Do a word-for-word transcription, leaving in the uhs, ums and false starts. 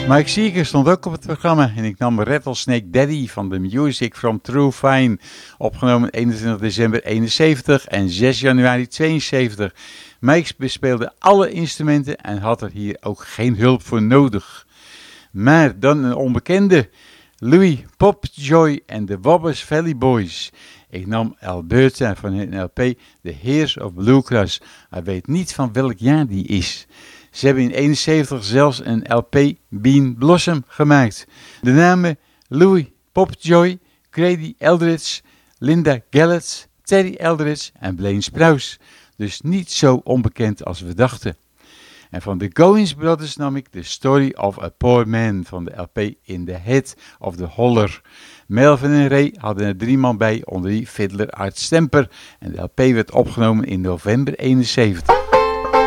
Mike Seeger stond ook op het programma en ik nam Rattlesnake Daddy van The Music from True Fine, opgenomen eenentwintig december eenenzeventig en zes januari tweeënzeventig. Mike bespeelde alle instrumenten en had er hier ook geen hulp voor nodig. Maar dan een onbekende, Louis Popjoy en de Wobbers Valley Boys. Ik nam Alberta van hun L P The Heirs of Bluegrass. Hij weet niet van welk jaar die is. Ze hebben in eenenzeventig zelfs een L P Bean Blossom gemaakt. De namen Louis Popjoy, Grady Eldridge, Linda Gallett, Terry Eldridge en Blaine Sprouse. Dus niet zo onbekend als we dachten. En van de Goins Brothers nam ik The Story of a Poor Man van de L P In the Head of the Holler. Melvin en Ray hadden er drie man bij onder die fiddler Art Stemper en de L P werd opgenomen in november eenenzeventig.